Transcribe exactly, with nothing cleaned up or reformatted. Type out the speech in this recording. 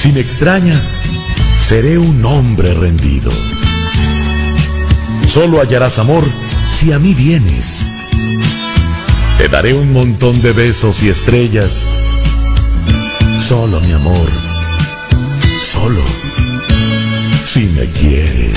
Si me extrañas, seré un hombre rendido. Solo hallarás amor si a mí vienes. Te daré un montón de besos y estrellas. Solo, mi amor, solo, si me quieres.